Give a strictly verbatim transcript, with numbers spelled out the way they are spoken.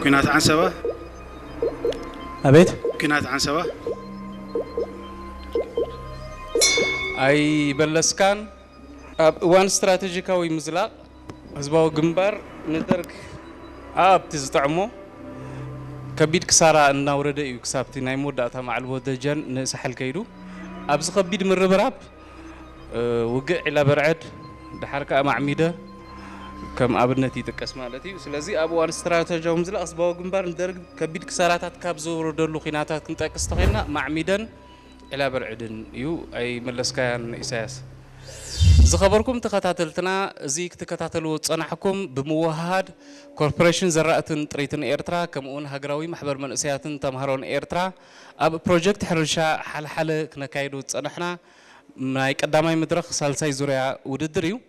كنات عن سوا أبيت كنات عن سوا أي بلسكان وان استراتيجيكاوي مزلاق حزباو جنبار ندرك أب تزطعمو كبيد كسارة النورد أيو كسابتي نايمو داتا مع الودجان نسحل كيدو أبز خبيد من ربراب أه وقع إلى برعد دحركة معميدة كم أبنتي تكس مالتي سلازي أبو أن استراتيجية ومزلا أصبحوا جنبار ندرج كبيد كسارات كابزو ردلو خيناتات كنت أكستخينا معميدا إلى برعدن يو أي ملس كان إساس زخبركم تكتاتلتنا زيك تكتاتلو تصنحكم بموهاد كوربوريشن زرعتن تريتن إيرترا كمون هجراوي محبر من أسياتن تمهرون إيرترا أب بروجكت حرشة حل حل كنا كايدو تصنحنا نايك قدامي مدرخ سالساي زوريا وددريو